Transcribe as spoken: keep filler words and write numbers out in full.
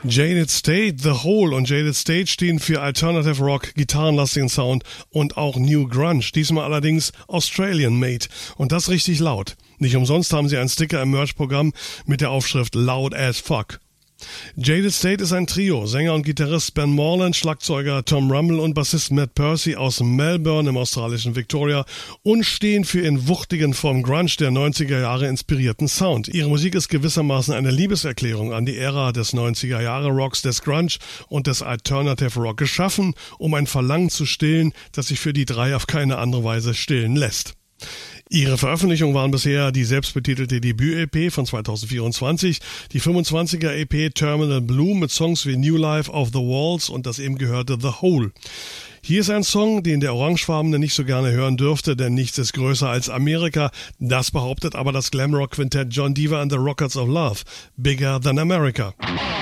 Jaded State, The Hole und Jaded State stehen für Alternative Rock, gitarrenlastigen Sound und auch New Grunge, diesmal allerdings Australian Made und das richtig laut. Nicht umsonst haben sie einen Sticker im Merch-Programm mit der Aufschrift Loud as Fuck. Jaded State ist ein Trio, Sänger und Gitarrist Ben Moreland, Schlagzeuger Tom Rummel und Bassist Matt Percy aus Melbourne im australischen Victoria und stehen für in wuchtigen vom Grunge der neunziger Jahre inspirierten Sound. Ihre Musik ist gewissermaßen eine Liebeserklärung an die Ära des neunziger Jahre Rocks, des Grunge und des Alternative Rock, geschaffen, um ein Verlangen zu stillen, das sich für die drei auf keine andere Weise stillen lässt. Ihre Veröffentlichungen waren bisher die selbstbetitelte Debüt-E P von zweitausendvierundzwanzig, die fünfundzwanziger-E P Terminal Bloom mit Songs wie New Life of the Walls und das eben gehörte The Hole. Hier ist ein Song, den der Orangefarbene nicht so gerne hören dürfte, denn nichts ist größer als Amerika. Das behauptet aber das Glamrock-Quintett John Deaver and the Rockets of Love. Bigger than America.